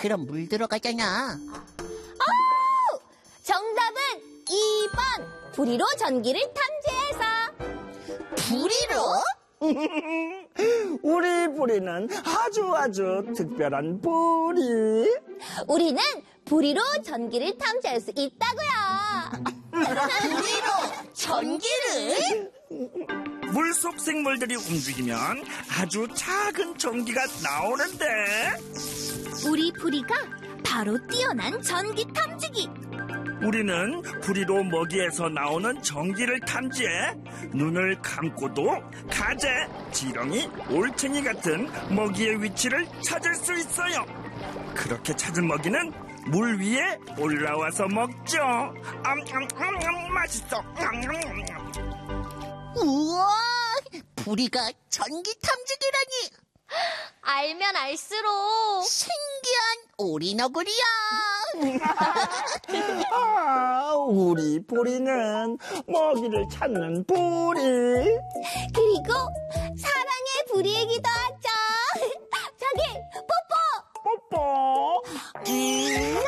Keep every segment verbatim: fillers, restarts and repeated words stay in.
그럼 물 들어가잖아. 오! 정답은 이 번. 부리로 전기를 탐지해서. 부리로? 우리 부리는 아주 아주 특별한 부리. 우리는 부리로 전기를 탐지할 수 있다고요. 부리로 전기를? 물속 생물들이 움직이면 아주 작은 전기가 나오는데 우리 부리가 바로 뛰어난 전기 탐지기. 우리는 부리로 먹이에서 나오는 전기를 탐지해 눈을 감고도 가재, 지렁이, 올챙이 같은 먹이의 위치를 찾을 수 있어요. 그렇게 찾은 먹이는 물 위에 올라와서 먹죠. 암암암암 맛있어. 암암암. 우와, 부리가 전기 탐지기라니. 알면 알수록 신기한 오리너구리야. 아, 우리 부리는 먹이를 찾는 부리. 그리고 사랑의 부리이기도 하죠. 저기 뽀뽀. 뽀뽀. 음.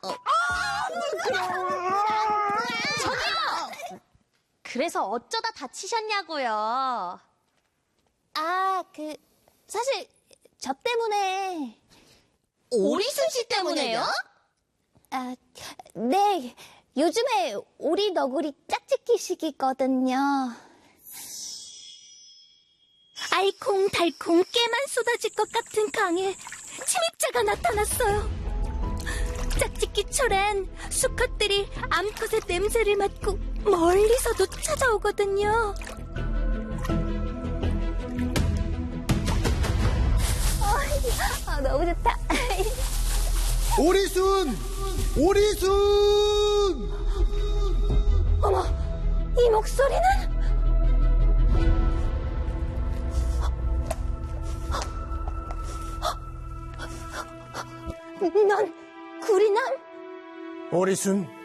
저기요. 그래서 어쩌다 다치셨냐고요. 아, 그 사실 저 때문에. 오리순 씨 때문에요? 아, 네. 요즘에 오리 너구리 짝짓기 시기거든요. 알콩달콩 깨만 쏟아질 것 같은 강에 침입자가 나타났어요. 짝짓기철엔 수컷들이 암컷의 냄새를 맡고 멀리서도 찾아오거든요. 아, 너무 좋다. 오리순! 오리순! 어머, 이 목소리는? 넌 구리남? 오리순,